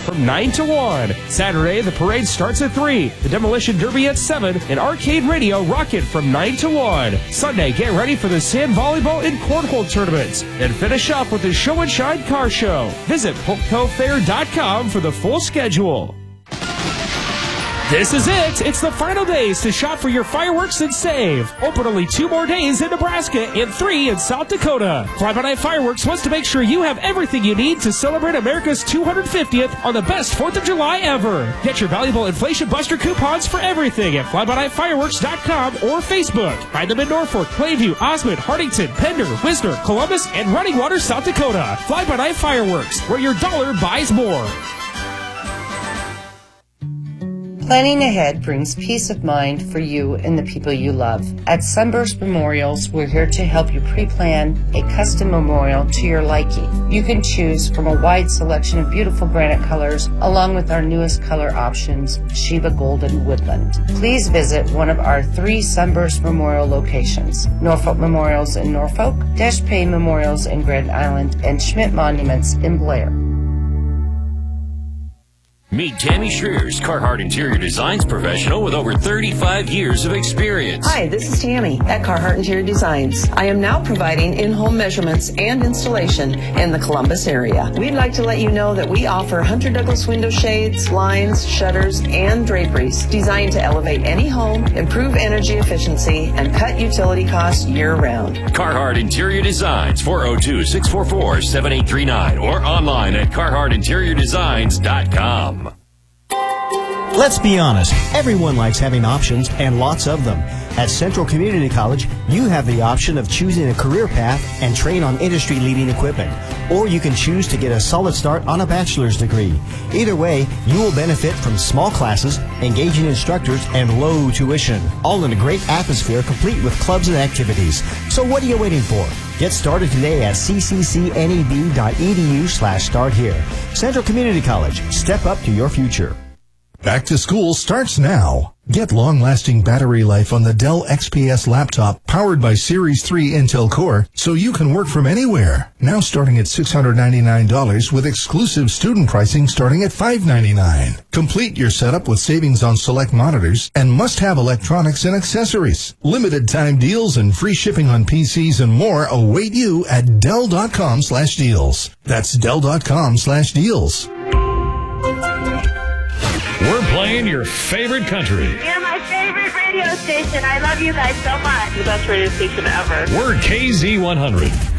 from 9 to 1. Saturday, the parade starts at 3, the Demolition Derby at 7, and Arcade Radio Rocket from 9 to 1. Sunday, get ready for the sand volleyball and cornhole tournaments. And finish up with the Show and Shine Car Show. Visit PolkCoFair.com for the full schedule. This is it. It's the final days to shop for your fireworks and save. Open only 2 more days in Nebraska and 3 in South Dakota. Fly-By-Night Fireworks wants to make sure you have everything you need to celebrate America's 250th on the best 4th of July ever. Get your valuable Inflation Buster coupons for everything at FlyByNightFireworks.com or Facebook. Find them in Norfolk, Plainview, Osmond, Hardington, Pender, Wisner, Columbus, and Running Water, South Dakota. Fly-By-Night Fireworks, where your dollar buys more. Planning ahead brings peace of mind for you and the people you love. At Sunburst Memorials, we're here to help you pre-plan a custom memorial to your liking. You can choose from a wide selection of beautiful granite colors, along with our newest color options, Sheba Gold and Woodland. Please visit one of our 3 Sunburst Memorial locations: Norfolk Memorials in Norfolk, Dash Payne Memorials in Grand Island, and Schmidt Monuments in Blair. Meet Tammy Schreers, Carhartt Interior Designs professional with over 35 years of experience. Hi, this is Tammy at Carhartt Interior Designs. I am now providing in-home measurements and installation in the Columbus area. We'd like to let you know that we offer Hunter Douglas window shades, blinds, shutters, and draperies designed to elevate any home, improve energy efficiency, and cut utility costs year-round. Carhartt Interior Designs, 402-644-7839 or online at CarharttInteriorDesigns.com. Let's be honest, everyone likes having options and lots of them. At Central Community College, you have the option of choosing a career path and train on industry-leading equipment. Or you can choose to get a solid start on a bachelor's degree. Either way, you will benefit from small classes, engaging instructors, and low tuition. All in a great atmosphere complete with clubs and activities. So what are you waiting for? Get started today at cccneb.edu/start here. Central Community College. Step up to your future. Back to school starts now. Get long-lasting battery life on the Dell XPS laptop powered by Series 3 Intel Core so you can work from anywhere. Now starting at $699 with exclusive student pricing starting at $599. Complete your setup with savings on select monitors and must-have electronics and accessories. Limited time deals and free shipping on PCs and more await you at Dell.com/deals. That's Dell.com/deals. We're playing your favorite country. You're my favorite radio station. I love you guys so much. The best radio station ever. We're KZ100.